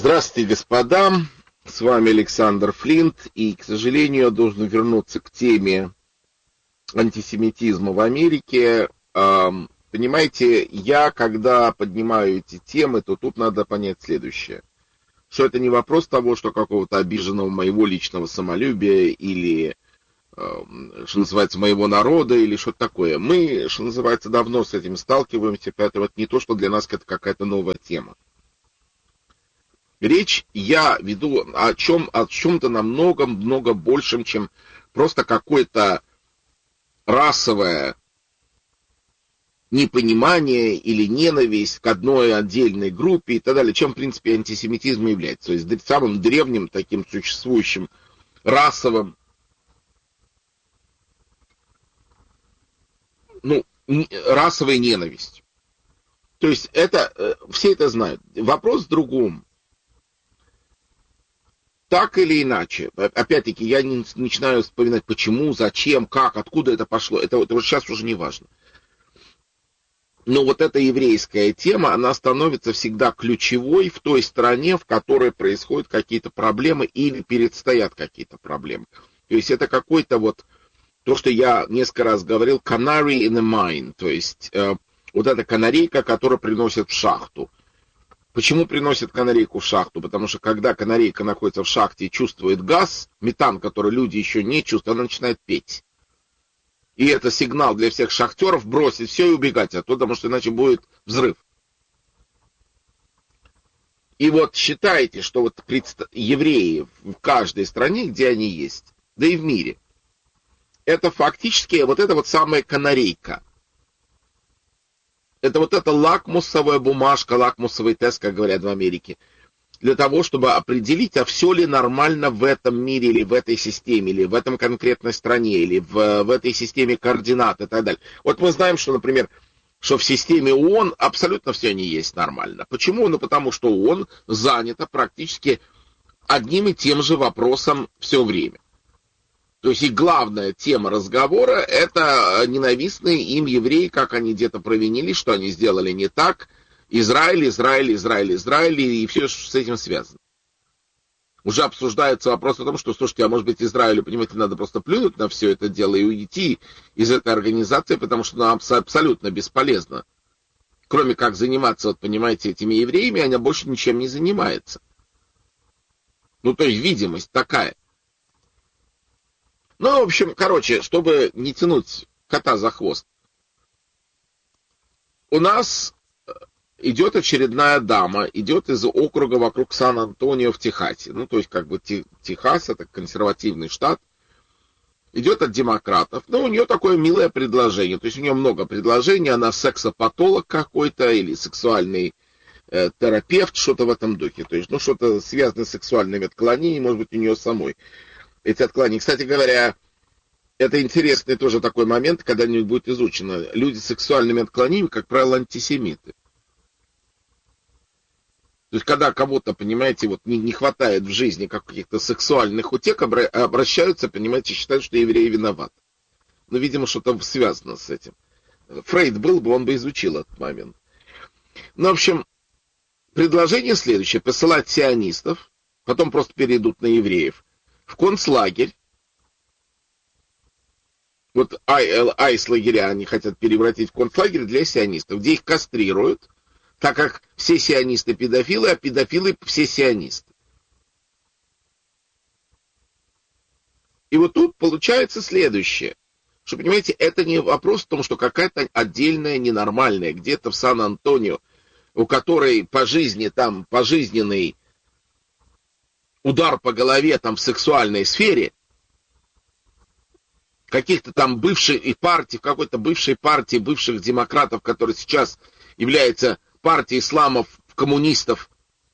Здравствуйте, господа. С вами Александр Флинт. И, к сожалению, я должен вернуться к теме антисемитизма в Америке. Понимаете, когда поднимаю эти темы, то тут надо понять следующее. Что это не вопрос того, что какого-то обиженного моего личного самолюбия или, что называется, моего народа или что-то такое. Мы, что называется, давно с этим сталкиваемся, поэтому это не то, что для нас это какая-то новая тема. Речь я веду о чем-то намного большем, чем просто какое-то расовое непонимание или ненависть к одной отдельной группе и так далее, чем, в принципе, антисемитизм является. То есть самым древним таким существующим расовым, расовой ненавистью. То есть все это знают. Вопрос в другом. Так или иначе, опять-таки, я не начинаю вспоминать, почему, зачем, как, откуда это пошло. Это вот сейчас уже не важно. Но вот эта еврейская тема, она становится всегда ключевой в той стране, в которой происходят какие-то проблемы или предстоят какие-то проблемы. То есть это какой-то вот, то, что я несколько раз говорил, canary in the mine, то есть вот эта канарейка, которая приносит в шахту. Почему приносит канарейку в шахту? Потому что когда канарейка находится в шахте и чувствует газ, метан, который люди еще не чувствуют, она начинает петь. И это сигнал для всех шахтеров бросить все и убегать оттуда, потому что иначе будет взрыв. И вот считайте, что вот евреи в каждой стране, где они есть, да и в мире, это фактически вот эта вот самая канарейка. Это вот эта лакмусовая бумажка, лакмусовый тест, как говорят в Америке, для того, чтобы определить, а все ли нормально в этом мире, или в этой системе, или в этом конкретной стране, или в этой системе координат и так далее. Вот мы знаем, что, например, что в системе ООН абсолютно все не есть нормально. Почему? Ну, потому что ООН занята практически одним и тем же вопросом все время. То есть и главная тема разговора — это ненавистные им евреи, как они где-то провинились, что они сделали не так. Израиль, и все, что с этим связано. Уже обсуждается вопрос о том, что, слушайте, а может быть Израилю, понимаете, надо просто плюнуть на все это дело и уйти из этой организации, потому что она абсолютно бесполезна. Кроме как заниматься, вот, понимаете, этими евреями, она больше ничем не занимается. Ну, то есть видимость такая. Ну, в общем, чтобы не тянуть кота за хвост, у нас идет очередная дама, идет из округа вокруг Сан-Антонио в Техасе. Ну, то есть, как бы Техас — это консервативный штат. Идет от демократов. Ну, у нее такое милое предложение. То есть, у нее много предложений. Она сексопатолог какой-то или сексуальный терапевт, что-то в этом духе. То есть, ну, что-то связанное с сексуальными отклонениями, может быть, у нее самой. Эти отклонения. Кстати говоря, это интересный тоже такой момент, когда-нибудь будет изучено. Люди с сексуальными отклонениями, как правило, антисемиты. То есть, когда кого-то, понимаете, вот не хватает в жизни каких-то сексуальных утек, обращаются, понимаете, считают, что евреи виноваты. Но, видимо, что-то связано с этим. Фрейд был бы, он бы изучил этот момент. Ну, в общем, предложение следующее. Посылать сионистов, потом просто перейдут на евреев, в концлагерь. Вот айс-лагеря они хотят превратить в концлагерь для сионистов, где их кастрируют, так как все сионисты педофилы, а педофилы все сионисты. И вот тут получается следующее. Что, понимаете, это не вопрос в том, что какая-то отдельная ненормальная, где-то в Сан-Антонио, у которой по жизни там пожизненный удар по голове там в сексуальной сфере, каких-то там бывших партий, в какой-то бывшей партии бывших демократов, которая сейчас является партией исламов, коммунистов.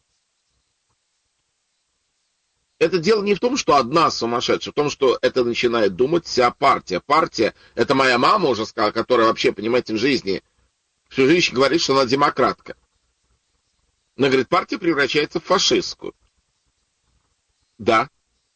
Это дело не в том, что одна сумасшедшая, в том, что это начинает думать вся партия. Партия, это моя мама уже сказала, которая вообще, понимаете, в жизни, всю жизнь говорит, что она демократка. Она говорит, партия превращается в фашистскую. Да.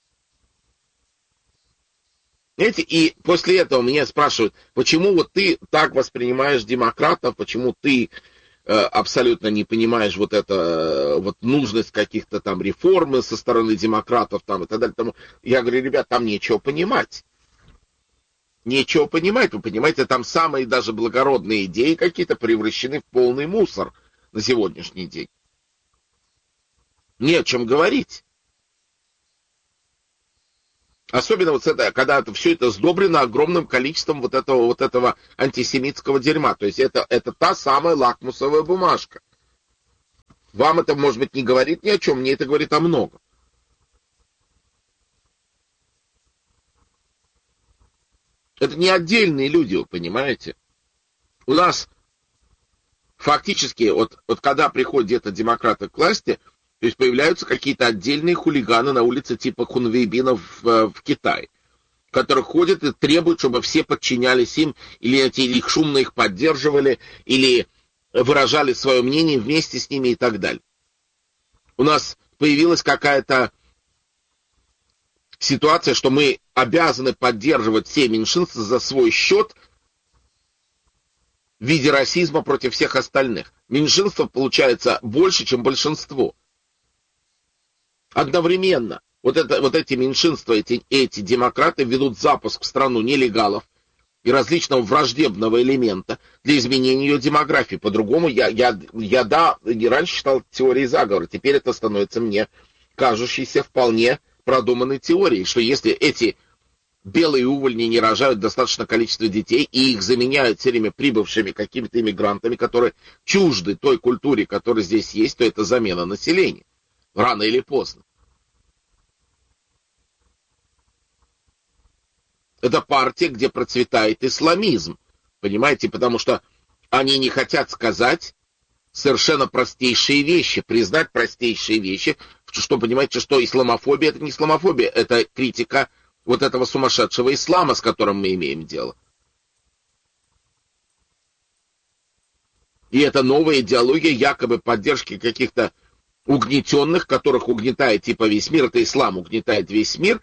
Знаете, и после этого меня спрашивают, почему вот ты так воспринимаешь демократов, почему ты абсолютно не понимаешь вот это, вот нужность каких-то там реформы со стороны демократов там и так далее. Тому, я говорю, ребят, там нечего понимать. Нечего понимать, вы понимаете, там самые даже благородные идеи какие-то превращены в полный мусор на сегодняшний день. Не о чем говорить. Особенно вот это, когда это, все это сдобрено огромным количеством вот этого антисемитского дерьма. То есть это та самая лакмусовая бумажка. Вам это, может быть, не говорит ни о чем, мне это говорит о многом. Это не отдельные люди, вы понимаете? У нас фактически, вот когда приходят где-то демократы к власти, то есть появляются какие-то отдельные хулиганы на улице типа хунвейбинов в Китае, которые ходят и требуют, чтобы все подчинялись им, или их шумно их поддерживали, или выражали свое мнение вместе с ними и так далее. У нас появилась какая-то ситуация, что мы обязаны поддерживать все меньшинства за свой счет в виде расизма против всех остальных. Меньшинство получается больше, чем большинство. Одновременно вот эти меньшинства, эти демократы ведут запуск в страну нелегалов и различного враждебного элемента для изменения ее демографии. По-другому я раньше считал теорией заговора, теперь это становится мне кажущейся вполне продуманной теорией, что если эти белые увольни не рожают достаточное количество детей и их заменяют все время прибывшими какими-то иммигрантами, которые чужды той культуре, которая здесь есть, то это замена населения. Рано или поздно. Это партия, где процветает исламизм. Понимаете? Потому что они не хотят сказать совершенно простейшие вещи, признать простейшие вещи, что, понимаете, что исламофобия — это не исламофобия, это критика вот этого сумасшедшего ислама, с которым мы имеем дело. И это новая идеология якобы поддержки каких-то угнетенных, которых угнетает типа весь мир, это ислам угнетает весь мир.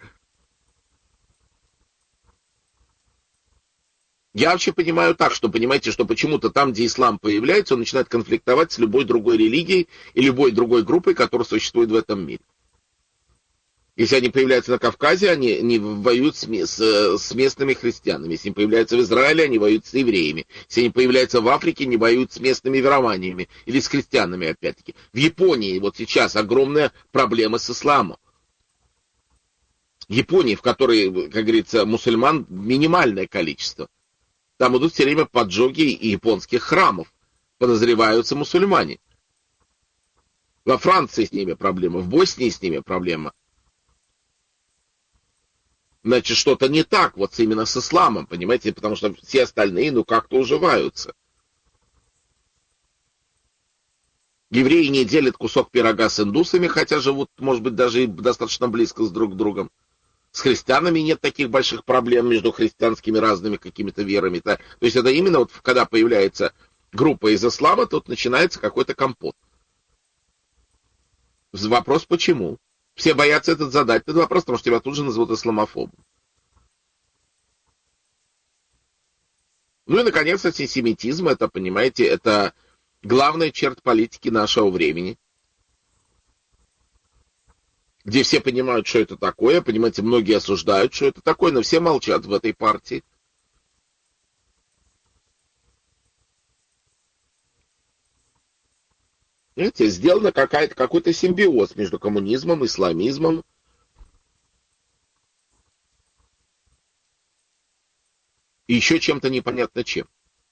Я вообще понимаю так, что, понимаете, что почему-то там, где ислам появляется, он начинает конфликтовать с любой другой религией и любой другой группой, которая существует в этом мире. Если они появляются на Кавказе, они воюют с местными христианами. Если они появляются в Израиле, они воюют с евреями. Если они появляются в Африке, они воюют с местными верованиями. Или с христианами, опять-таки. В Японии вот сейчас огромная проблема с исламом. В Японии, в которой, как говорится, мусульман минимальное количество. Там идут все время поджоги японских храмов. Подозреваются мусульмане. Во Франции с ними проблема, в Боснии с ними проблема. Значит, что-то не так вот именно с исламом, понимаете, потому что все остальные, как-то уживаются. Евреи не делят кусок пирога с индусами, хотя живут, может быть, даже и достаточно близко с друг другом. С христианами нет таких больших проблем между христианскими разными какими-то верами. То есть это именно вот когда появляется группа из ислама, тут начинается какой-то компот. Вопрос почему? Все боятся задать этот вопрос, потому что тебя тут же назовут исламофобом. Ну и, наконец, антисемитизм, это, понимаете, это главная черта политики нашего времени. Где все понимают, что это такое, понимаете, многие осуждают, что это такое, но все молчат в этой партии. Видите, сделано какой-то симбиоз между коммунизмом, исламизмом. И еще чем-то непонятно чем.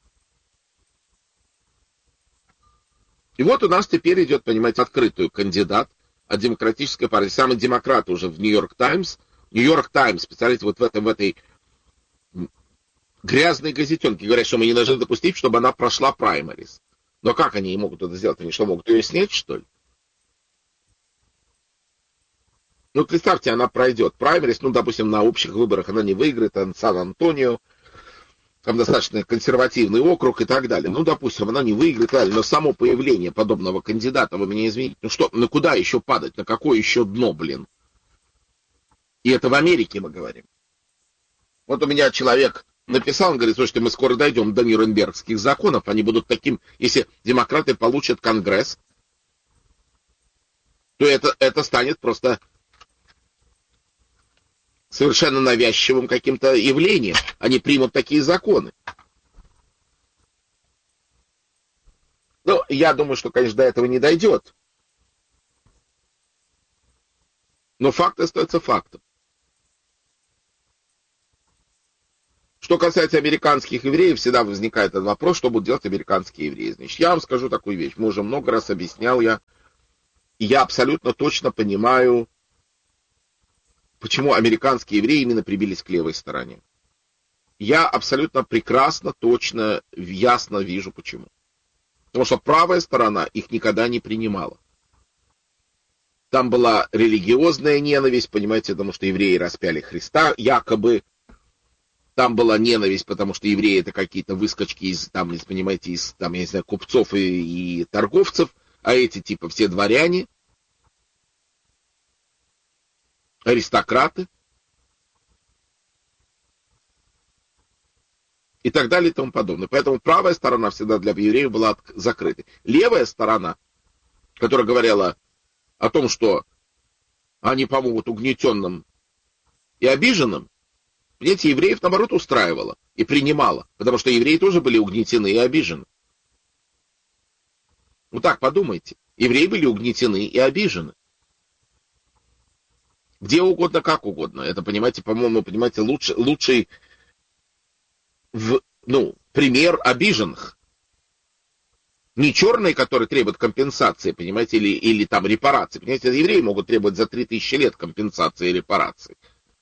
И вот у нас теперь идет, понимаете, открытую кандидат от демократической партии. Самый демократ уже в Нью-Йорк Таймс. Нью-Йорк Таймс, представляете, вот в этой грязной газетенке говорят, что мы не должны допустить, чтобы она прошла праймарис. Но как они не могут это сделать? Они что, могут ее снять, что ли? Ну, представьте, она пройдет праймерис, допустим, на общих выборах она не выиграет, Сан-Антонио, там достаточно консервативный округ и так далее. Допустим, она не выиграет, но само появление подобного кандидата, вы меня извините, куда еще падать, на какое еще дно, И это в Америке мы говорим. Вот у меня человек написал, он говорит, слушайте, мы скоро дойдем до Нюрнбергских законов, они будут таким, если демократы получат Конгресс, то это станет просто совершенно навязчивым каким-то явлением. Они примут такие законы. Ну, я думаю, что, конечно, до этого не дойдет. Но факт остается фактом. Что касается американских евреев, всегда возникает этот вопрос, что будут делать американские евреи. Значит, я вам скажу такую вещь. Мы уже много раз объяснял и я абсолютно точно понимаю, почему американские евреи именно прибились к левой стороне. Я абсолютно прекрасно, точно, ясно вижу, почему. Потому что правая сторона их никогда не принимала. Там была религиозная ненависть, понимаете, потому что евреи распяли Христа, якобы. Там была ненависть, потому что евреи это какие-то выскочки из, там, понимаете, из, там, я не знаю, купцов и торговцев, а эти типа все дворяне, аристократы и так далее и тому подобное. Поэтому правая сторона всегда для евреев была закрыта. Левая сторона, которая говорила о том, что они помогут угнетенным и обиженным, понимаете, евреев, наоборот, устраивала и принимала, потому что евреи тоже были угнетены и обижены. Вот так подумайте. Евреи были угнетены и обижены. Где угодно, как угодно. Это, понимаете, по-моему, понимаете, лучший пример обиженных. Не черные, которые требуют компенсации, понимаете, или там репарации. Понимаете, евреи могут требовать за 3000 лет компенсации и репарации.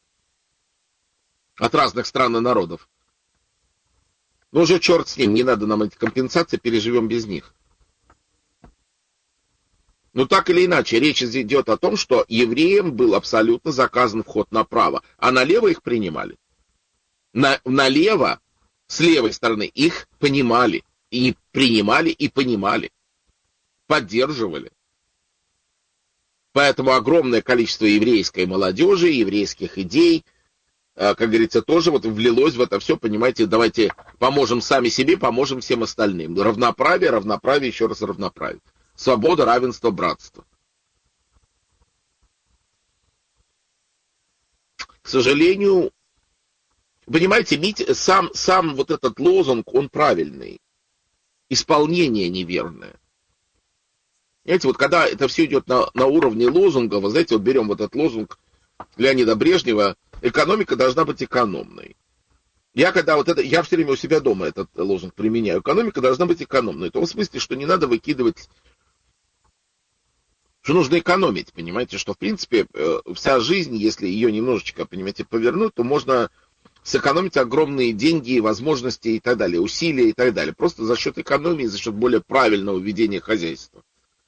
От разных стран и народов. Ну уже черт с ним, не надо нам эти компенсации, переживем без них. Но так или иначе, речь идет о том, что евреям был абсолютно заказан вход направо, а налево их принимали. Налево, с левой стороны, их понимали, и принимали, и понимали, поддерживали. Поэтому огромное количество еврейской молодежи, еврейских идей, как говорится, тоже вот влилось в это все, понимаете, давайте поможем сами себе, поможем всем остальным. Равноправие, равноправие, еще раз равноправие. Свобода, равенство, братство. К сожалению, понимаете, сам вот этот лозунг, он правильный. Исполнение неверное. Знаете, вот когда это все идет на уровне лозунга, вы знаете, вот берем вот этот лозунг Леонида Брежнева, экономика должна быть экономной. Я все время у себя дома этот лозунг применяю. Экономика должна быть экономной. В том смысле, что не надо выкидывать, что нужно экономить, понимаете, что в принципе вся жизнь, если ее немножечко, понимаете, повернуть, то можно сэкономить огромные деньги, возможности и так далее, усилия и так далее. Просто за счет экономии, за счет более правильного ведения хозяйства.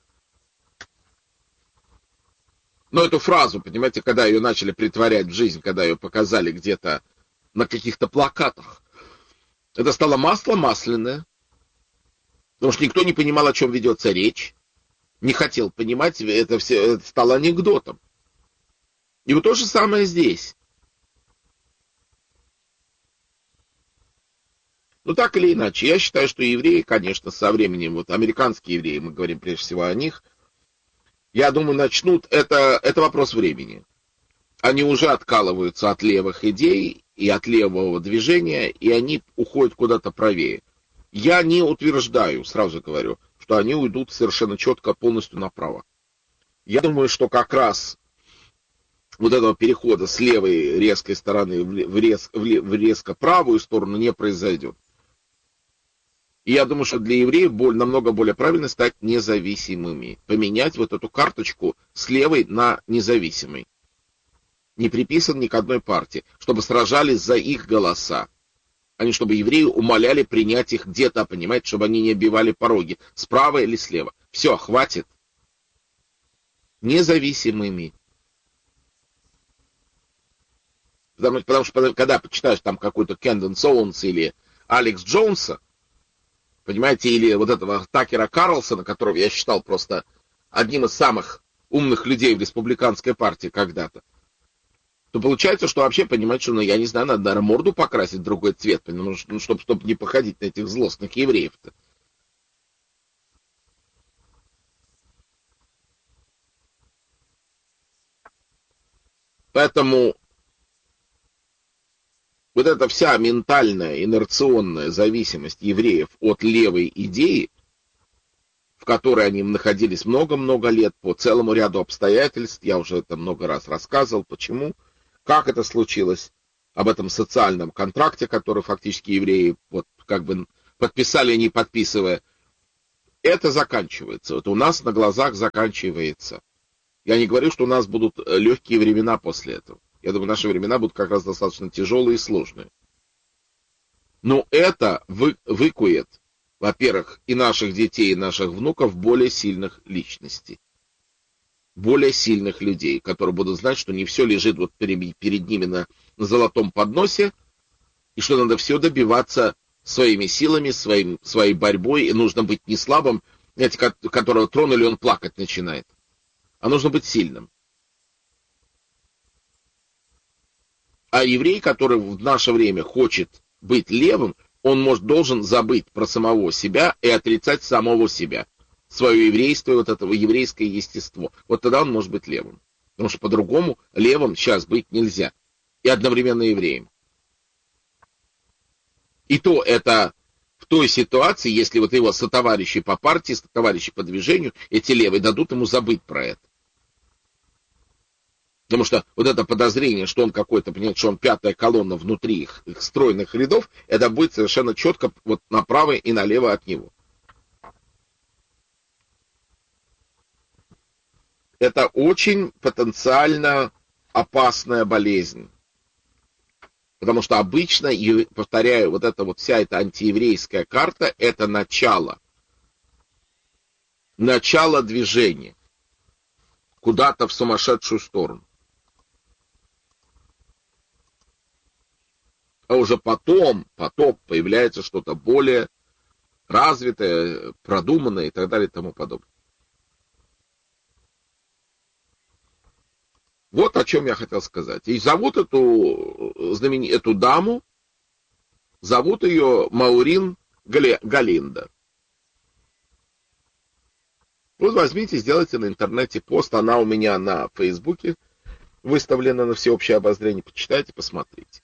Но эту фразу, понимаете, когда ее начали притворять в жизнь, когда ее показали где-то на каких-то плакатах, это стало масло масляное, потому что никто не понимал, о чем ведется речь, не хотел понимать, это стало анекдотом. И вот то же самое здесь. Ну, так или иначе, я считаю, что евреи, конечно, со временем, вот американские евреи, мы говорим прежде всего о них, я думаю, начнут, это вопрос времени. Они уже откалываются от левых идей и от левого движения, и они уходят куда-то правее. Я не утверждаю, сразу говорю, что они уйдут совершенно четко, полностью направо. Я думаю, что как раз вот этого перехода с левой резкой стороны в резко правую сторону не произойдет. И я думаю, что для евреев намного более правильно стать независимыми. Поменять вот эту карточку с левой на независимой. Не приписан ни к одной партии. Чтобы сражались за их голоса. А не чтобы евреи умоляли принять их где-то, понимаете, чтобы они не оббивали пороги. Справа или слева. Все, хватит. Независимыми. Потому что когда почитаешь там какой-то Кэндон Соунс или Алекс Джонса, понимаете, или вот этого Такера Карлсона, которого я считал просто одним из самых умных людей в республиканской партии когда-то. то получается, что вообще понимать, что, я не знаю, надо, наверное, морду покрасить в другой цвет, потому что, чтобы не походить на этих злостных евреев-то. Поэтому вот эта вся ментальная, инерционная зависимость евреев от левой идеи, в которой они находились много-много лет по целому ряду обстоятельств, я уже это много раз рассказывал, почему, как это случилось, об этом социальном контракте, который фактически евреи вот как бы подписали, не подписывая, это заканчивается. Вот у нас на глазах заканчивается. Я не говорю, что у нас будут легкие времена после этого. Я думаю, наши времена будут как раз достаточно тяжелые и сложные. Но это выкует, во-первых, и наших детей, и наших внуков более сильных личностей. Более сильных людей, которые будут знать, что не все лежит вот перед ними на золотом подносе, и что надо все добиваться своими силами, своей борьбой, и нужно быть не слабым, знаете, которого тронули, он плакать начинает, а нужно быть сильным. А еврей, который в наше время хочет быть левым, он должен забыть про самого себя и отрицать самого себя. Свое еврейство и вот это еврейское естество. Вот тогда он может быть левым. Потому что по-другому левым сейчас быть нельзя. И одновременно евреем. И то это в той ситуации, если вот его сотоварищи по партии, сотоварищи по движению, эти левые дадут ему забыть про это. Потому что вот это подозрение, что он какой-то, понимаете, что он пятая колонна внутри их стройных рядов, это будет совершенно четко вот направо и налево от него. Это очень потенциально опасная болезнь. Потому что обычно, повторяю, вот эта вот вся эта антиеврейская карта, это начало. Начало движения. Куда-то в сумасшедшую сторону. А уже потом появляется что-то более развитое, продуманное и так далее и тому подобное. Вот о чем я хотел сказать. И зовут эту даму, зовут ее Маурин Галинда. Вот возьмите, сделайте на интернете пост, она у меня на Фейсбуке выставлена на всеобщее обозрение, почитайте, посмотрите.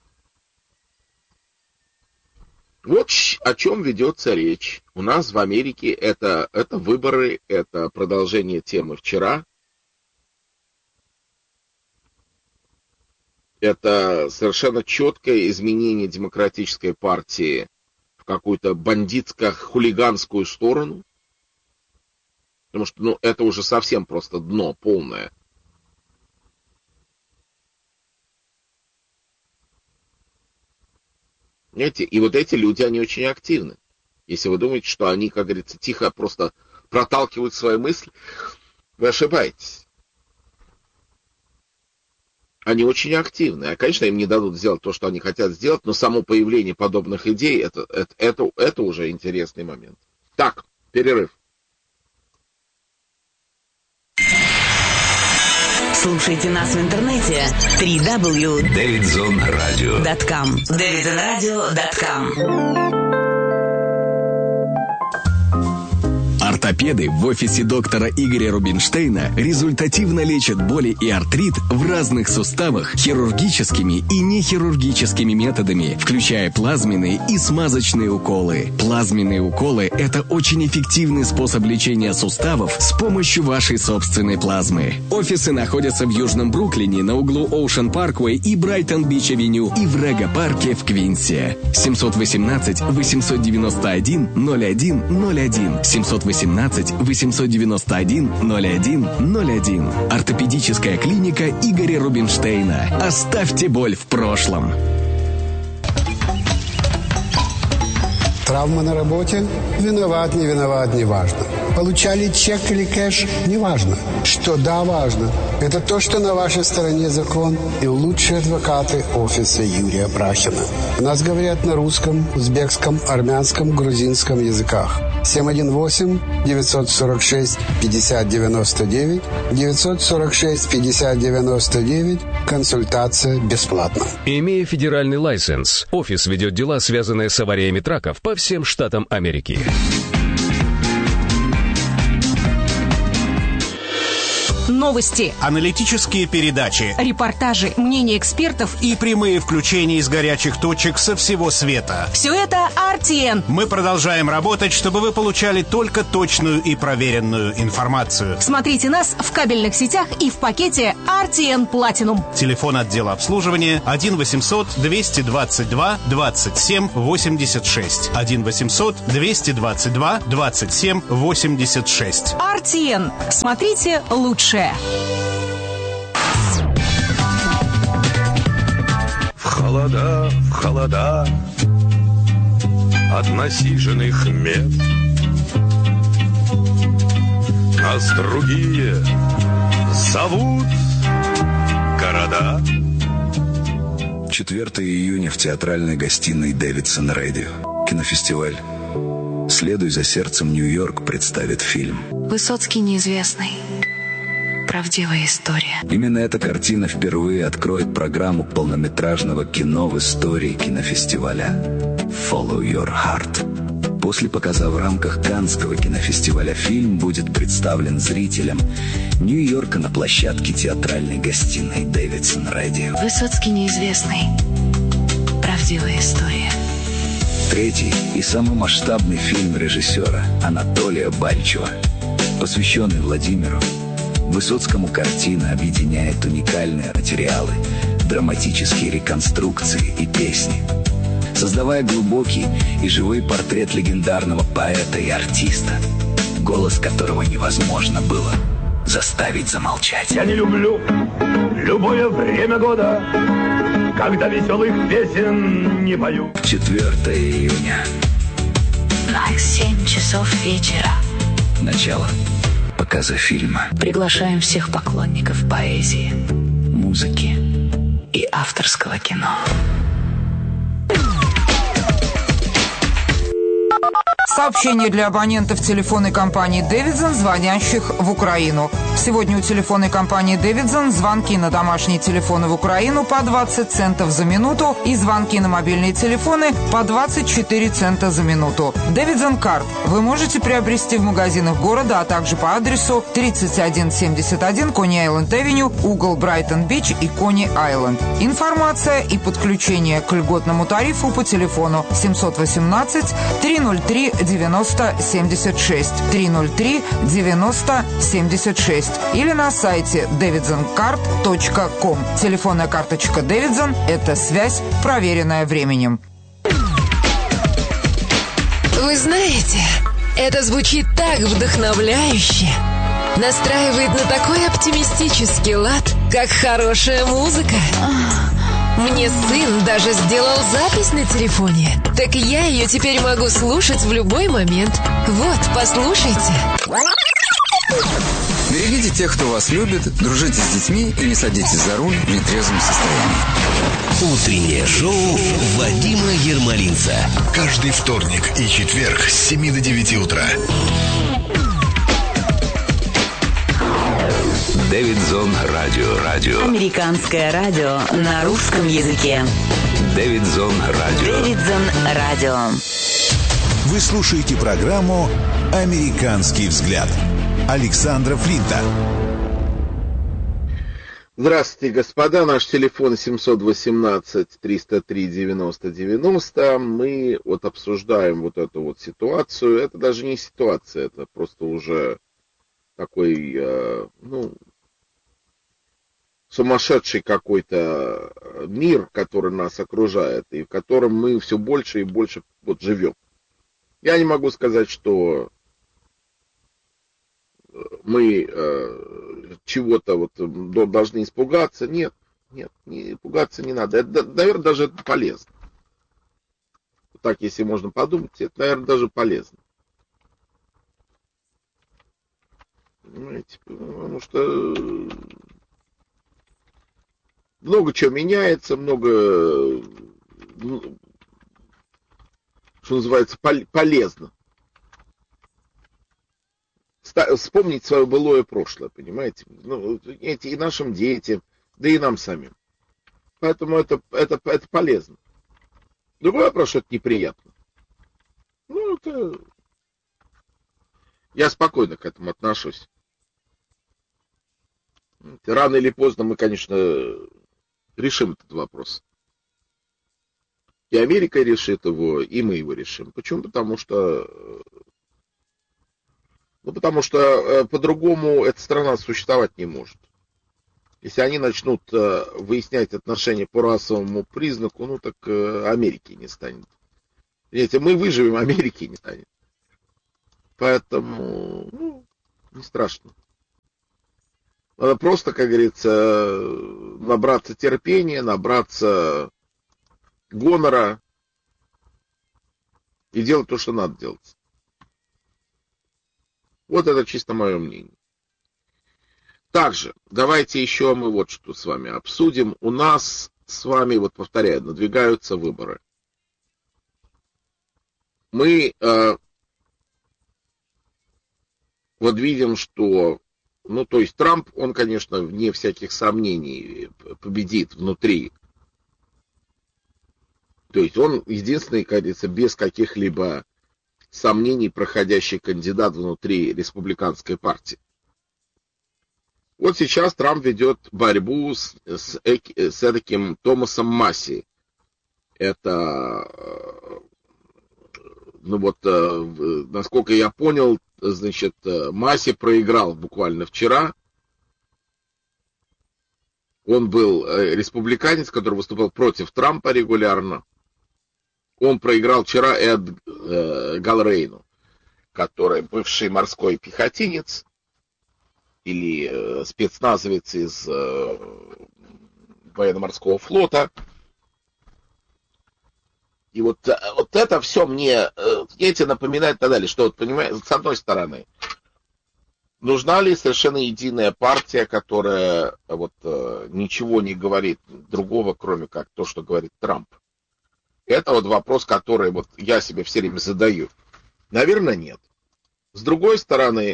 Вот о чем ведется речь. У нас в Америке это выборы, это продолжение темы вчера. Это совершенно четкое изменение демократической партии в какую-то бандитско-хулиганскую сторону. Потому что, это уже совсем просто дно полное. Понимаете? И вот эти люди, они очень активны. Если вы думаете, что они, как говорится, тихо просто проталкивают свои мысли, вы ошибаетесь. Они очень активны. А, конечно, им не дадут сделать то, что они хотят сделать, но само появление подобных идей, это уже интересный момент. Так, перерыв. Слушайте нас в интернете www.davidzonradio.com davidzonradio.com. Ортопеды в офисе доктора Игоря Рубинштейна результативно лечат боли и артрит в разных суставах хирургическими и нехирургическими методами, включая плазменные и смазочные уколы. Плазменные уколы – это очень эффективный способ лечения суставов с помощью вашей собственной плазмы. Офисы находятся в Южном Бруклине на углу Оушен Парквей и Брайтон-Бич-авеню и в Рега-парке в Квинсе. 718-891-0101. 718-891-0101. Ортопедическая клиника Игоря Рубинштейна. Оставьте боль в прошлом. Травма на работе? Виноват, не важно. получали чек или кэш, неважно. Что да, важно, это то, что на вашей стороне закон и лучшие адвокаты офиса Юрия Брахина. У нас говорят на русском, узбекском, армянском, грузинском языках. 718-946-5099, 946-5099, консультация бесплатна. Имея федеральный лайсенс, офис ведет дела, связанные с авариями траков по всем штатам Америки. Новости, аналитические передачи, репортажи, мнения экспертов и прямые включения из горячих точек со всего света. Все это RTN. Мы продолжаем работать, чтобы вы получали только точную и проверенную информацию. Смотрите нас в кабельных сетях и в пакете RTN Platinum. Телефон отдела обслуживания 1-800-222-27-86. 1-800-222-27-86. RTN. Смотрите лучшее. В холода от насиженных мест нас другие зовут города. 4 июня в театральной гостиной Дэвидсон Радио. Кинофестиваль «Следуй за сердцем, Нью-Йорк» представит фильм «Высоцкий неизвестный. Правдивая история». Именно эта картина впервые откроет программу полнометражного кино в истории кинофестиваля «Follow Your Heart». После показа в рамках Каннского кинофестиваля фильм будет представлен зрителям Нью-Йорка на площадке театральной гостиной Дэвидсон Радио. «Высоцкий неизвестный. Правдивая история». Третий и самый масштабный фильм режиссера Анатолия Бальчева, посвященный Владимиру Высоцкому. Картина объединяет уникальные материалы, драматические реконструкции и песни, создавая глубокий и живой портрет легендарного поэта и артиста, голос которого невозможно было заставить замолчать. Я не люблю любое время года, когда веселых песен не пою. 4 июня. 7 часов вечера. Начало показа фильма. Приглашаем всех поклонников поэзии, музыки и авторского кино. Сообщение для абонентов телефонной компании «Дэвидсон», звонящих в Украину. Сегодня у телефонной компании «Дэвидсон» звонки на домашние телефоны в Украину по 20 центов за минуту и звонки на мобильные телефоны по 24 цента за минуту. «Дэвидсон Карт» вы можете приобрести в магазинах города, а также по адресу 3171 Кони-Айленд-Авеню, угол Брайтон-Бич и Кони-Айленд. Информация и подключение к льготному тарифу по телефону 718-303-9076, 303-9076 или на сайте davidsoncard.com. Телефонная карточка Davidson – это связь, проверенная временем. Вы знаете, это звучит так вдохновляюще, настраивает на такой оптимистический лад, как хорошая музыка. Мне сын даже сделал запись на телефоне, так я ее теперь могу слушать в любой момент. Вот, послушайте. Берегите тех, кто вас любит, дружите с детьми и не садитесь за руль в нетрезвом состоянии. Утреннее шоу Вадима Ермолинца. Каждый вторник и четверг с 7 до 9 утра. Дэвидсон Радио. Американское радио на русском языке. Дэвидсон Радио. Вы слушаете программу «Американский взгляд» Александра Флинта. Здравствуйте, господа. Наш телефон 718-303-90-90. Мы вот обсуждаем вот эту вот ситуацию. Это даже не ситуация, это просто уже такой, сумасшедший какой-то мир, который нас окружает, и в котором мы все больше и больше вот живем. Я не могу сказать, что мы чего-то вот должны испугаться. Нет, пугаться не надо. Это, наверное, даже это полезно. Так, если можно подумать, это, наверное, даже полезно. Понимаете? Потому что много чего меняется, много, что называется, полезно. Вспомнить свое былое прошлое, понимаете? И нашим детям, да и нам самим. Поэтому это полезно. Другой вопрос, что это неприятно. Я спокойно к этому отношусь. Рано или поздно мы, конечно, решим этот вопрос. И Америка решит его, и мы его решим. Почему? Потому что по-другому эта страна существовать не может. Если они начнут выяснять отношения по расовому признаку, так Америки не станет. Понимаете, мы выживем, Америки не станет. Поэтому, не страшно. Надо просто, как говорится, набраться терпения, набраться гонора и делать то, что надо делать. Вот это чисто мое мнение. Также, давайте еще мы вот что с вами обсудим. У нас с вами, повторяю, надвигаются выборы. Мы видим, что, то есть Трамп, он, конечно, вне всяких сомнений победит внутри. То есть он единственный, как говорится, без каких-либо сомнений проходящий кандидат внутри республиканской партии. Вот сейчас Трамп ведет борьбу с таким Томасом Масси. Это, насколько я понял, значит, Масси проиграл буквально вчера. Он был республиканец, который выступал против Трампа регулярно. Он проиграл вчера Эд Галрейну, который бывший морской пехотинец или спецназовец из военно-морского флота. И вот это все мне, эти напоминает и так далее, что, понимаете, с одной стороны, нужна ли совершенно единая партия, которая ничего не говорит другого, кроме как то, что говорит Трамп? Это вопрос, который я себе все время задаю. Наверное, нет. С другой стороны,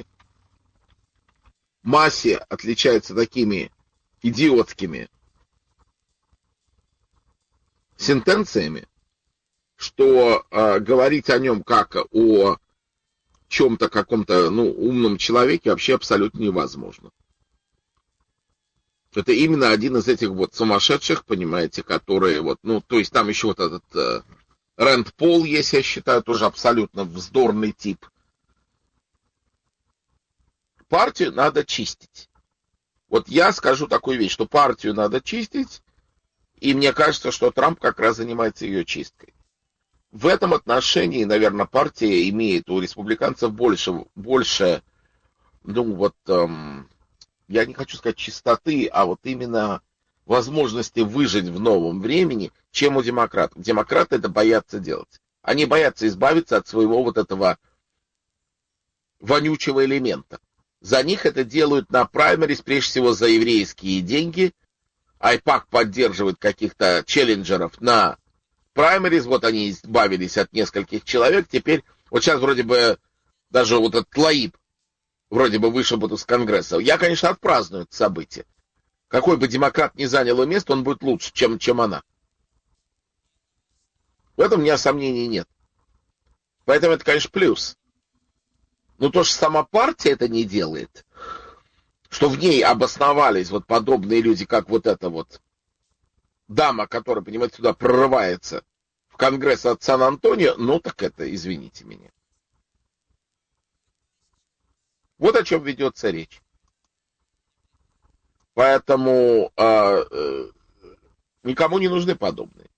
Масси отличается такими идиотскими сентенциями, что говорить о нем как о чем-то, каком-то умном человеке вообще абсолютно невозможно. Это именно один из этих сумасшедших, понимаете, которые то есть там еще этот Рэнд Пол есть, я считаю, тоже абсолютно вздорный тип. Партию надо чистить. Я скажу такую вещь, что партию надо чистить, и мне кажется, что Трамп как раз занимается ее чисткой. В этом отношении, наверное, партия имеет у республиканцев больше я не хочу сказать чистоты, а именно возможности выжить в новом времени, чем у демократов. Демократы это боятся делать. Они боятся избавиться от своего этого вонючего элемента. За них это делают на праймерис, прежде всего за еврейские деньги. Айпак поддерживает каких-то челленджеров на праймерис. Они избавились от нескольких человек. Теперь, сейчас вроде бы даже этот Тлаиб вроде бы вышибут из Конгресса. Я, конечно, отпраздную это событие. Какой бы демократ ни занял ее место, он будет лучше, чем она. В этом у меня сомнений нет. Поэтому это, конечно, плюс. Но то, что сама партия это не делает, что в ней обосновались подобные люди, как эта дама, которая, понимаете, сюда прорывается в Конгресс от Сан-Антонио, так это, извините меня. Вот о чем ведется речь. Поэтому никому не нужны подобные.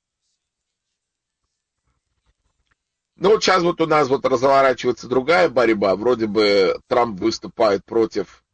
Сейчас у нас разворачивается другая борьба. Вроде бы Трамп выступает против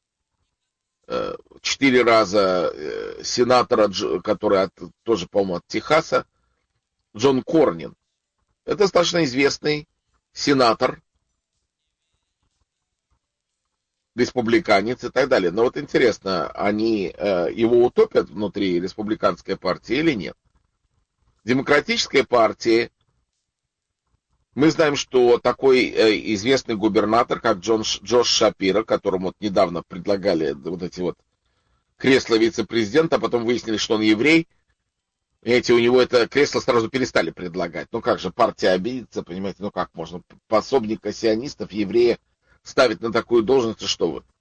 4 раза сенатора, который тоже, по-моему, от Техаса, Джон Корнин. Это достаточно известный сенатор. республиканец и так далее. Но вот интересно, они его утопят внутри республиканской партии или нет? Демократической партии мы знаем, что такой известный губернатор, как Джош Шапиро, которому вот недавно предлагали вот эти вот кресла вице-президента, а потом выяснили, что он еврей, эти у него это кресло сразу перестали предлагать. Ну как же, партия обидится, понимаете, ну как можно пособника сионистов, еврея, ставить на такую должность, что вы?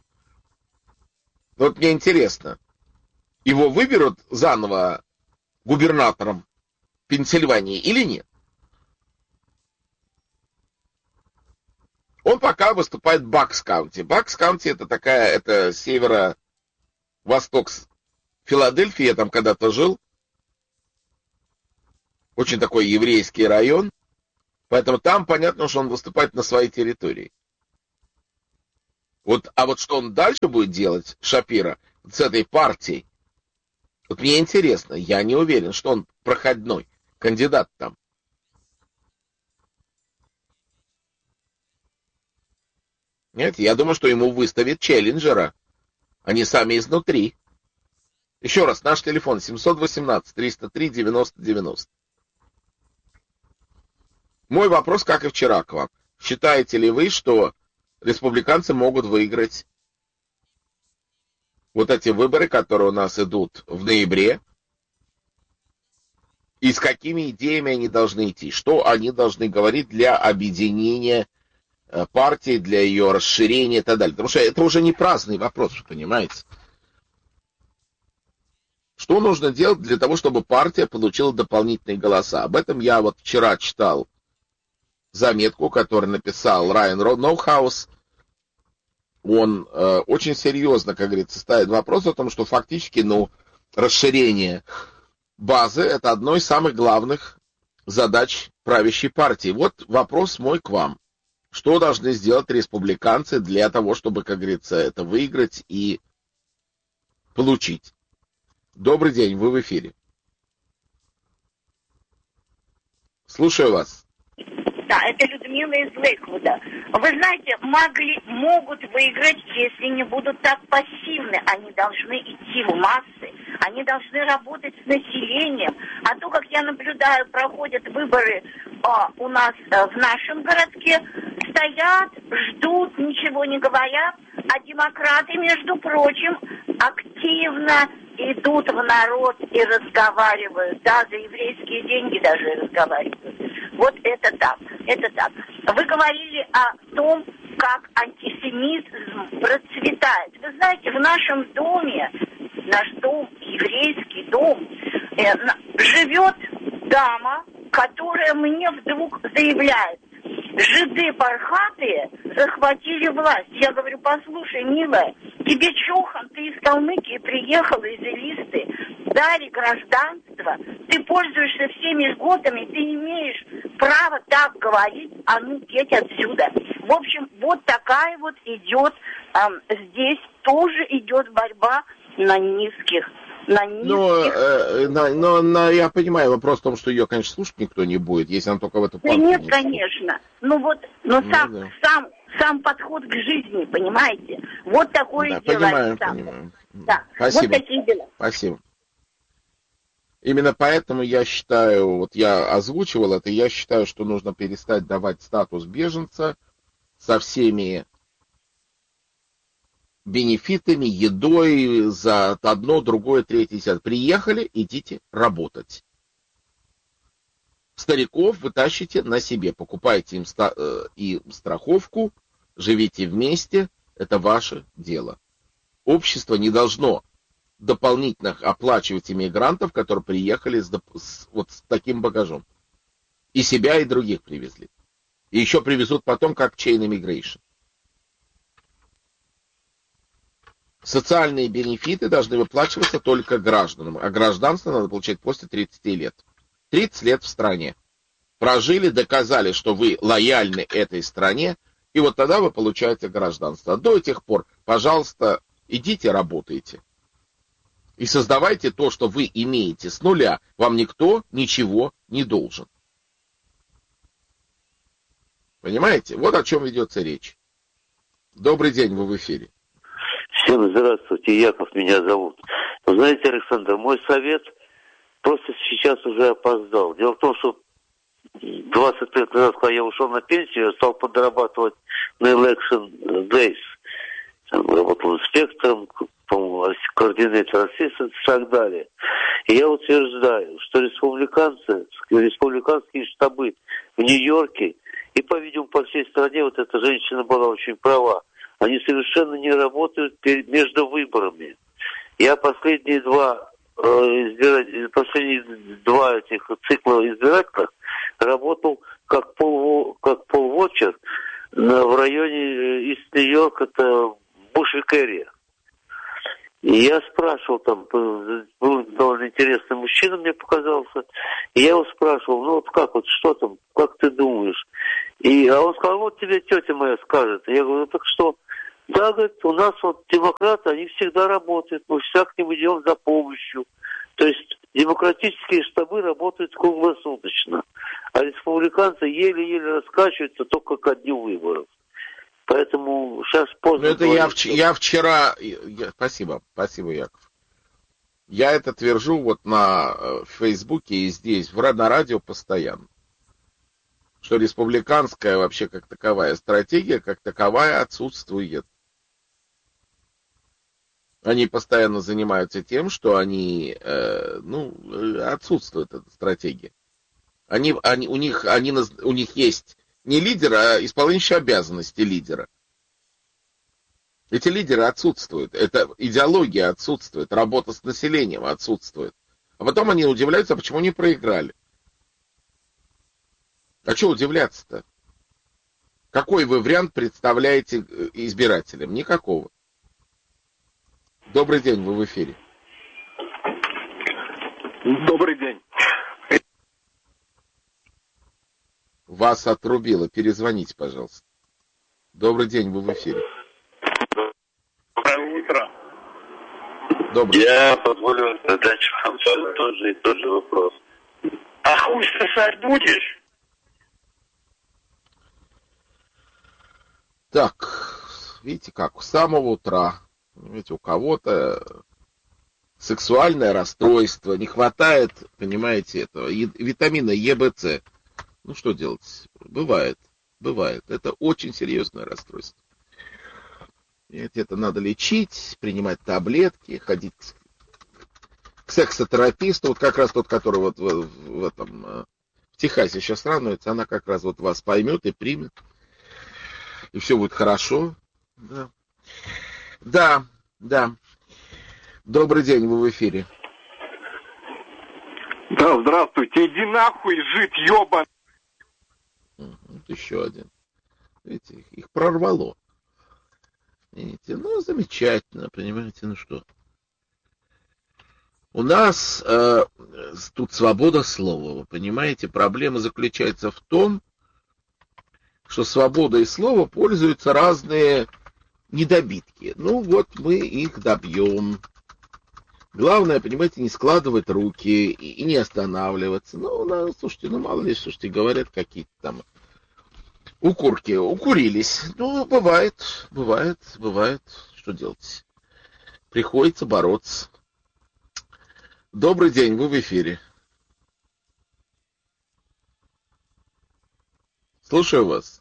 Вот мне интересно, его выберут заново губернатором Пенсильвании или нет? Он пока выступает в Бакс-Каунти. Бакс-Каунти это северо-восток Филадельфии, я там когда-то жил. Очень такой еврейский район. Поэтому там понятно, что он выступает на своей территории. А вот что он дальше будет делать, Шапиро, с этой партией, вот мне интересно, я не уверен, что он проходной кандидат там. Нет, я думаю, что ему выставят челленджера, они сами изнутри. Еще раз, наш телефон 718-303-90-90. Мой вопрос, как и вчера, к вам. Считаете ли вы, что республиканцы могут выиграть вот эти выборы, которые у нас идут в ноябре? И с какими идеями они должны идти? Что они должны говорить для объединения партии, для ее расширения и так далее? Потому что это уже не праздный вопрос, вы понимаете? Что нужно делать для того, чтобы партия получила дополнительные голоса? Об этом я вот вчера читал заметку, которую написал Райан Ноухаус. Он очень серьезно, как говорится, ставит вопрос о том, что фактически, расширение базы — это одно из самых главных задач правящей партии. Вот вопрос мой к вам. Что должны сделать республиканцы для того, чтобы, как говорится, это выиграть и получить? Добрый день, вы в эфире. Слушаю вас. Да, это Людмила из Лейквуда. Вы знаете, могут выиграть, если не будут так пассивны. Они должны идти в массы, они должны работать с населением. А то, как я наблюдаю, проходят выборы у нас в нашем городке, стоят, ждут, ничего не говорят, а демократы, между прочим, активно идут в народ и разговаривают. Да, за еврейские деньги даже разговаривают. Вот это так, это так. Вы говорили о том, как антисемизм процветает. Вы знаете, в нашем доме, наш дом, еврейский дом, живет дама, которая мне вдруг заявляет: жиды пархатые захватили власть. Я говорю: послушай, милая, тебе чохан, ты из Калмыкии приехала, из Элисты, дали гражданство, ты пользуешься всеми льготами, ты имеешь право так говорить, а ну, деть отсюда. В общем, вот такая вот идет, здесь тоже идет борьба на низких. Но я понимаю, вопрос в том, что ее, конечно, слушать никто не будет, если она только в эту партию. Нет, конечно. Сам подход к жизни, понимаете? Вот такое дело. Понимаю. Да. Спасибо. Вот такие дела. Спасибо. Именно поэтому я считаю, вот я озвучивал это, я считаю, что нужно перестать давать статус беженца со всеми бенефитами, едой за одно, другое, третье, десятое. Приехали, идите работать. Стариков вы тащите на себе, покупайте им страховку, живите вместе, это ваше дело. Общество не должно дополнительно оплачивать иммигрантов, которые приехали с таким багажом. И себя, и других привезли. И еще привезут потом, как chain immigration. Социальные бенефиты должны выплачиваться только гражданам, а гражданство надо получать после 30 лет. 30 лет в стране. Прожили, доказали, что вы лояльны этой стране, и вот тогда вы получаете гражданство. До тех пор, пожалуйста, идите работайте. И создавайте то, что вы имеете с нуля. Вам никто ничего не должен. Понимаете? Вот о чем ведется речь. Добрый день, вы в эфире. Всем здравствуйте, Яков меня зовут. Вы знаете, Александр, мой совет просто сейчас уже опоздал. Дело в том, что 20 лет назад, когда я ушел на пенсию, я стал подрабатывать на Election Days. Там работал инспектором, по-моему, координатором и так далее. И я утверждаю, что республиканские штабы в Нью-Йорке и, по-видимому, по всей стране, вот эта женщина была очень права, они совершенно не работают между выборами. Я последние два этих цикла избирательных работал как полвотчер в районе из Нью-Йорка, это Буш-Эрия. И я спрашивал там, был довольно интересный мужчина, мне показался, и я его спрашивал, ну вот как, вот что там, как ты думаешь? А он сказал, вот тебе тетя моя скажет. И я говорю, ну так что? Да, говорит, у нас вот демократы, они всегда работают, мы всегда к ним идем за помощью. То есть демократические штабы работают круглосуточно, а республиканцы еле-еле раскачиваются только ко дню выборов. Поэтому сейчас поздно. Это я вчера... Спасибо, Яков. Я это твержу вот на Фейсбуке и здесь, на радио постоянно. Что республиканская вообще как таковая стратегия, как таковая отсутствует. Они постоянно занимаются тем, что отсутствует эта стратегия. У них есть не лидер, а исполняющий обязанности лидера. Эти лидеры отсутствуют. Эта идеология отсутствует. Работа с населением отсутствует. А потом они удивляются, почему не проиграли. А что удивляться-то? Какой вы вариант представляете избирателям? Никакого. Добрый день, вы в эфире. Добрый день. Вас отрубило. Перезвоните, пожалуйста. Добрый день, вы в эфире. Доброе утро. Добрый. Я позволю задать вам тот же вопрос. А хуй сосать будешь? Так, видите как, с самого утра, понимаете, у кого-то сексуальное расстройство, не хватает, понимаете, этого витамина ЕБЦ. Ну, что делать? Бывает. Это очень серьезное расстройство. Это надо лечить, принимать таблетки, ходить к сексотераписту. Вот как раз тот, который вот в Техасе сейчас становится, она как раз вот вас поймет и примет. И все будет хорошо. Да. Добрый день, вы в эфире. Да, здравствуйте. Иди нахуй, жид, ёбан. Вот еще один. Видите, их прорвало. Видите, замечательно, понимаете, что. У нас тут свобода слова, вы понимаете. Проблема заключается в том, что свободой слова пользуются разные недобитки. Вот мы их добьем. Главное, понимаете, не складывать руки и не останавливаться. Слушайте, мало ли, слушайте, говорят какие-то там укурки. Укурились. Бывает. Что делать? Приходится бороться. Добрый день, вы в эфире. Слушаю вас.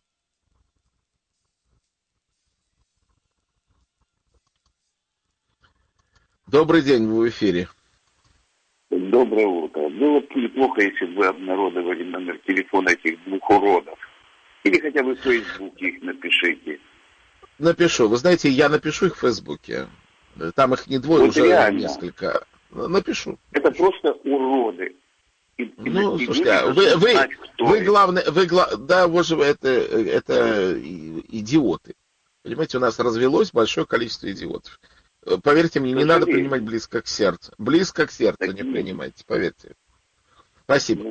Добрый день, вы в эфире. Доброе утро. Было бы неплохо, если бы вы обнародовали номер телефона этих двух уродов. Или хотя бы в Фейсбуке их напишите. Напишу. Вы знаете, я напишу их в Фейсбуке. Там их не двое, уже реально. Несколько. Напишу. Это просто уроды. Слушайте, вы главное, да, это идиоты. Понимаете, у нас развелось большое количество идиотов. Поверьте мне, не надо принимать близко к сердцу. Близко к сердцу не принимайте, поверьте. Спасибо.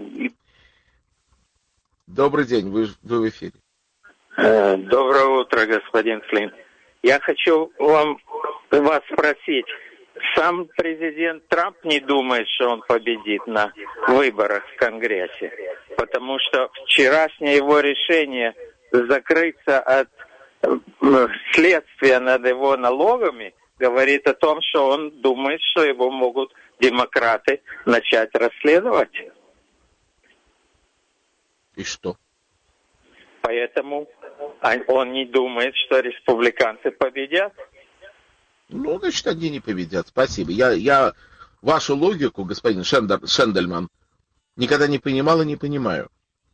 Добрый день, вы в эфире. Доброе утро, господин Флинн. Я хочу вас спросить. Сам президент Трамп не думает, что он победит на выборах в Конгрессе, потому что вчерашнее его решение закрыться от следствие над его налогами говорит о том, что он думает, что его могут демократы начать расследовать. И что? Поэтому он не думает, что республиканцы победят. Ну, значит, они не победят. Спасибо. Я вашу логику, господин Шендельман, никогда не понимал и не понимаю.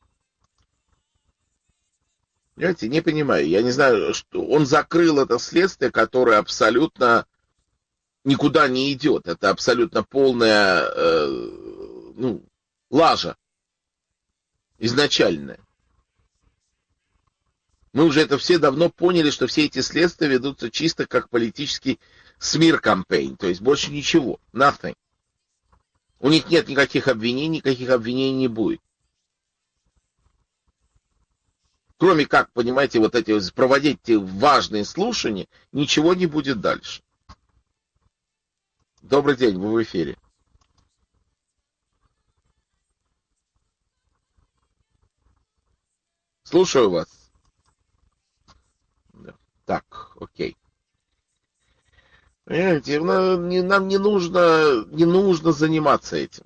Понимаете, не понимаю. Я не знаю, что он закрыл это следствие, которое абсолютно никуда не идет. Это абсолютно полная лажа. Изначальная. Мы уже это все давно поняли, что все эти следствия ведутся чисто как политический смир-кампейн. То есть больше ничего. Nothing. У них нет никаких обвинений не будет. Кроме как, понимаете, вот эти проводить эти важные слушания, ничего не будет дальше. Добрый день, вы в эфире. Слушаю вас. Так, окей. Понимаете, нам не нужно заниматься этим.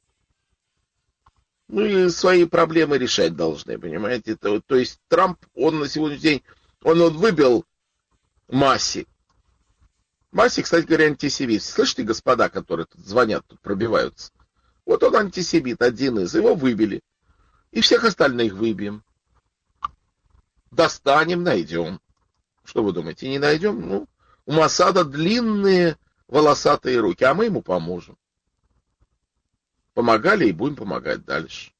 Ну и свои проблемы решать должны, понимаете. То есть Трамп, он на сегодняшний день, он выбил Масси. Масси, кстати говоря, антисемит. Слышите, господа, которые тут звонят, тут пробиваются? Вот он антисемит, один из. Его выбили. И всех остальных выбьем. Достанем, найдем. Что вы думаете, не найдем? Ну, у Моссада длинные волосатые руки, а мы ему поможем. Помогали и будем помогать дальше.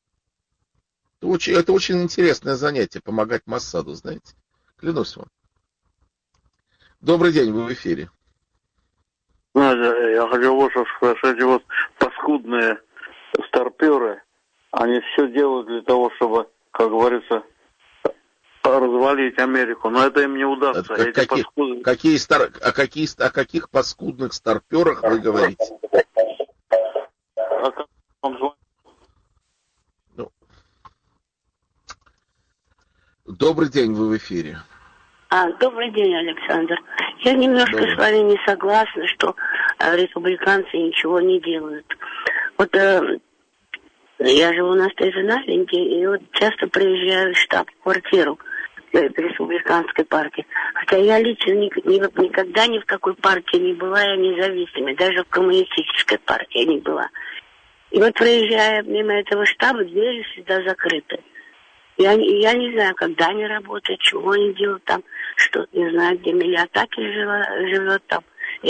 Это очень интересное занятие, помогать Моссаду, знаете. Клянусь вам. Добрый день, вы в эфире. Знаете, я хочу вот что сказать, эти вот паскудные старперы, они все делают для того, чтобы, как говорится, развалить Америку, но это им не удастся. О каких паскудных старперах вы говорите? Добрый день, вы в эфире. Добрый день, Александр. Я немножко с вами не согласна, что республиканцы ничего не делают. Вот я живу на Стейжен-Айленде, и вот часто приезжаю в штаб-квартиру республиканской партии. Хотя я лично никогда ни в какой партии не была, я независимой, даже в коммунистической партии не была. И вот проезжая мимо этого штаба, двери всегда закрыты. Я не знаю, когда они работают, чего они делают там, что не знаю, где Миллиатаки живет там.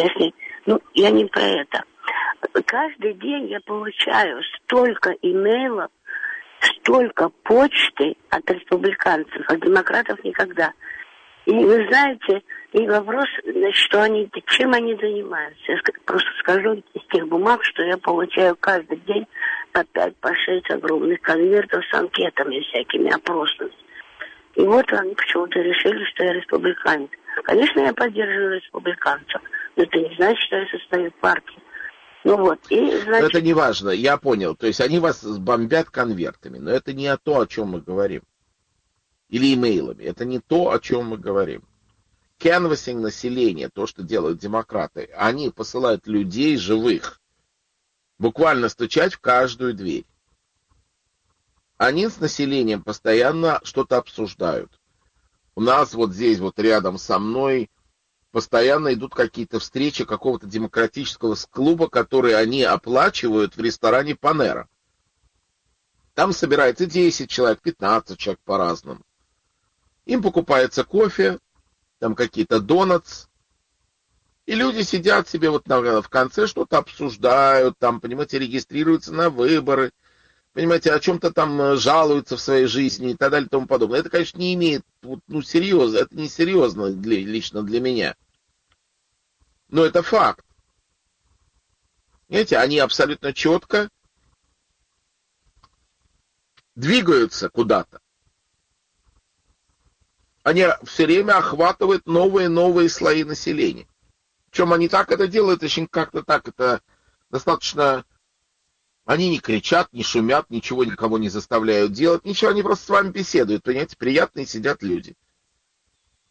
Я не про это. Каждый день я получаю столько имейлов, столько почты от республиканцев, от демократов никогда. И вы знаете, и вопрос, чем они занимаются. Я просто скажу из тех бумаг, что я получаю каждый день по 5-6 огромных конвертов с анкетами всякими, опросами. И вот они почему-то решили, что я республиканец. Конечно, я поддерживаю республиканцев, но это не значит, что я состою в партии. Это не важно, я понял. То есть они вас бомбят конвертами, но это не то, о чем мы говорим. Или имейлами. Это не то, о чем мы говорим. Canvassing населения, то, что делают демократы, они посылают людей живых. Буквально стучать в каждую дверь. Они с населением постоянно что-то обсуждают. У нас вот здесь, вот рядом со мной, постоянно идут какие-то встречи какого-то демократического клуба, которые они оплачивают в ресторане Панера. Там собирается 10 человек, 15 человек по-разному. Им покупается кофе, там какие-то донатс. И люди сидят себе вот в конце, что-то обсуждают, там, понимаете, регистрируются на выборы, понимаете, о чем-то там жалуются в своей жизни и так далее и тому подобное. Это, конечно, не имеет, серьезно, это не серьезно лично для меня. Но это факт. Понимаете, они абсолютно четко двигаются куда-то. Они все время охватывают новые и новые слои населения. Причем они так это делают, очень как-то так, это достаточно... Они не кричат, не шумят, ничего никого не заставляют делать, ничего, они просто с вами беседуют, понимаете, приятные сидят люди.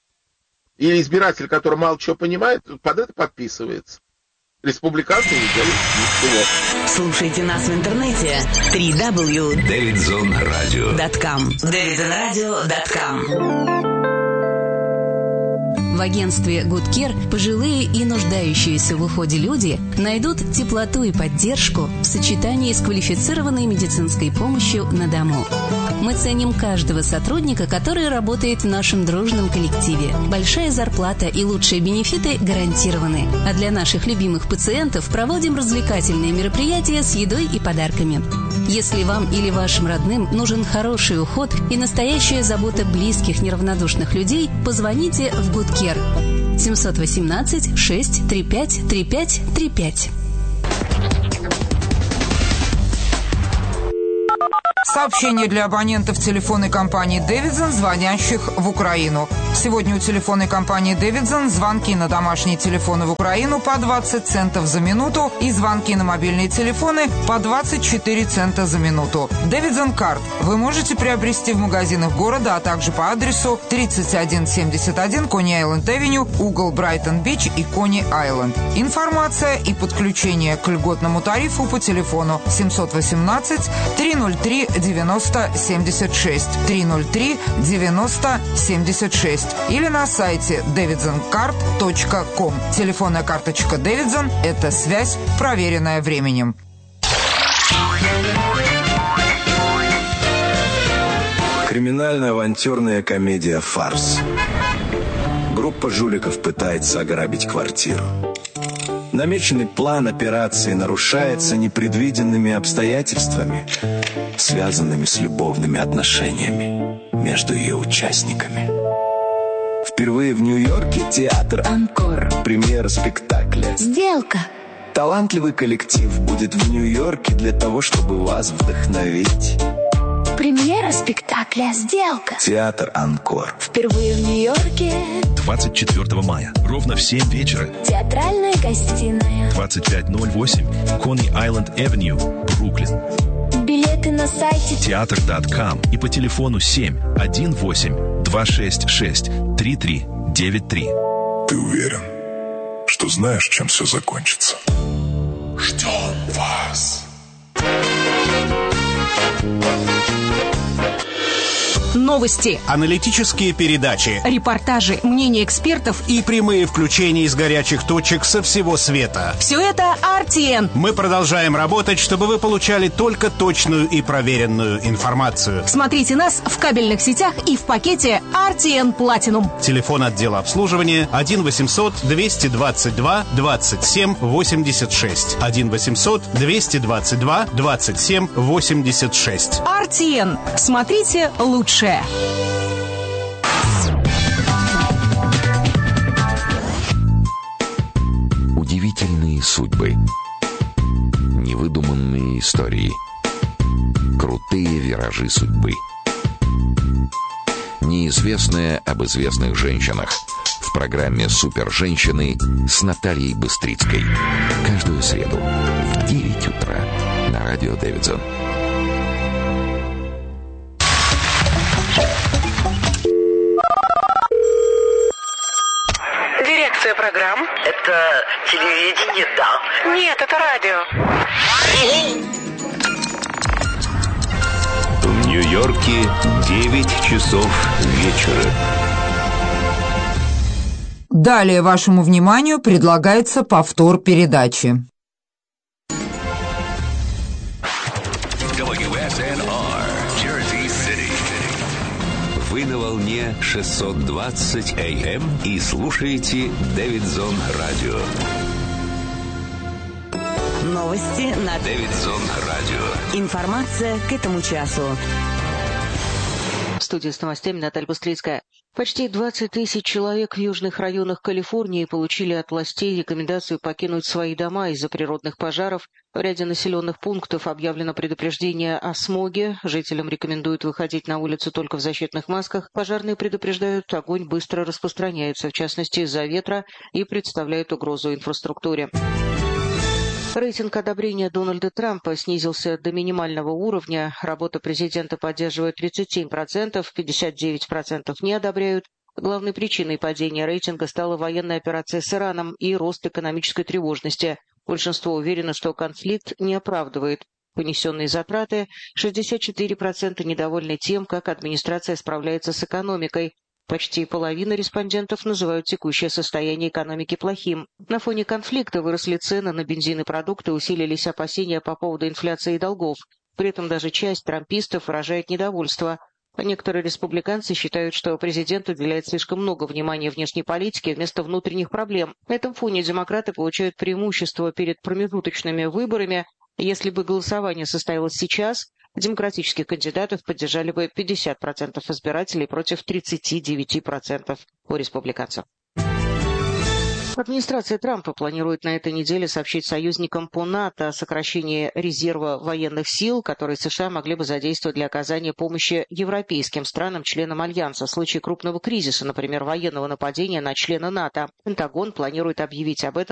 Или избиратель, который мало чего понимает, под это подписывается. Республиканцы не делают ничего. Слушайте нас в интернете www.davidzonradio.com davidzonradio.com. В агентстве Good Care пожилые и нуждающиеся в уходе люди найдут теплоту и поддержку в сочетании с квалифицированной медицинской помощью на дому. Мы ценим каждого сотрудника, который работает в нашем дружном коллективе. Большая зарплата и лучшие бенефиты гарантированы. А для наших любимых пациентов проводим развлекательные мероприятия с едой и подарками. Если вам или вашим родным нужен хороший уход и настоящая забота близких неравнодушных людей, позвоните в Good Care 718 635 3535. Сообщение для абонентов телефонной компании Davidson, звонящих в Украину. Сегодня у телефонной компании Davidson звонки на домашние телефоны в Украину по 20 центов за минуту и звонки на мобильные телефоны по 24 цента за минуту. Davidson Card вы можете приобрести в магазинах города, а также по адресу 3171 Кони-Айленд-Авеню, угол Брайтон-Бич и Кони-Айленд. Информация и подключение к льготному тарифу по телефону 718 303 90 76 303 90 76 или на сайте davidsoncard.com. Телефонная карточка Davidson – это связь, проверенная временем. Криминально-авантюрная комедия «Фарс». Группа жуликов пытается ограбить квартиру. Намеченный план операции нарушается непредвиденными обстоятельствами, связанными с любовными отношениями между ее участниками. Впервые в Нью-Йорке театр «Анкор». Премьера спектакля «Сделка». Талантливый коллектив будет в Нью-Йорке для того, чтобы вас вдохновить. Премьера спектакля «Сделка». Театр «Анкор». Впервые в Нью-Йорке. 24 мая, ровно в 7 вечера. Театральная гостиная. 2508 Кони-Айленд-Авеню, Бруклин. Билеты на сайте Театр.com и по телефону 718-266-3393. Ты уверен, что знаешь, чем все закончится? Ждем вас. Новости, аналитические передачи, репортажи, мнения экспертов и прямые включения из горячих точек со всего света. Все это RTN. Мы продолжаем работать, чтобы вы получали только точную и проверенную информацию. Смотрите нас в кабельных сетях и в пакете RTN Platinum. Телефон отдела обслуживания 1-800-222-27-86. 1-800-222-27-86. RTN. Смотрите лучше. Удивительные судьбы, невыдуманные истории, крутые виражи судьбы. Неизвестное об известных женщинах в программе «Суперженщины» с Натальей Быстрицкой. Каждую среду в 9 утра на радио Дэвидсон. Дирекция программ. Это телевидение, да? Нет, это радио. В Нью-Йорке 9 часов вечера. Далее вашему вниманию предлагается повтор передачи. WSNR, Jersey City. Вы на волне 620 AM и слушаете Дэвидсон Радио. Новости на Дэвидсон Радио. Информация к этому часу. В студии с новостями Наталья Быстрицкая. Почти 20 тысяч человек в южных районах Калифорнии получили от властей рекомендацию покинуть свои дома из-за природных пожаров. В ряде населенных пунктов объявлено предупреждение о смоге. Жителям рекомендуют выходить на улицу только в защитных масках. Пожарные предупреждают, огонь быстро распространяется, в частности из-за ветра, и представляет угрозу инфраструктуре. Рейтинг одобрения Дональда Трампа снизился до минимального уровня. Работу президента поддерживают 37%, 59% не одобряют. Главной причиной падения рейтинга стала военная операция с Ираном и рост экономической тревожности. Большинство уверено, что конфликт не оправдывает понесенные затраты. 64% недовольны тем, как администрация справляется с экономикой. Почти половина респондентов называют текущее состояние экономики плохим. На фоне конфликта выросли цены на бензин и продукты, усилились опасения по поводу инфляции и долгов. При этом даже часть трампистов выражает недовольство. А некоторые республиканцы считают, что президент уделяет слишком много внимания внешней политике вместо внутренних проблем. На этом фоне демократы получают преимущество перед промежуточными выборами. Если бы голосование состоялось сейчас, демократических кандидатов поддержали бы 50% избирателей против 39% у республиканцев. Администрация Трампа планирует на этой неделе сообщить союзникам по НАТО о сокращении резерва военных сил, которые США могли бы задействовать для оказания помощи европейским странам-членам Альянса в случае крупного кризиса, например, военного нападения на члена НАТО. Пентагон планирует объявить об этом